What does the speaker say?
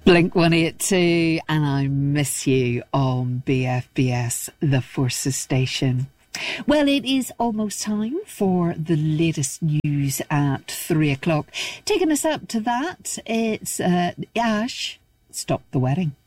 Blink 182 and I Miss You on BFBS, the Forces Station. Well, it is almost time for the latest news at 3 o'clock. Taking us up to that, it's Ash, Stop the Wedding.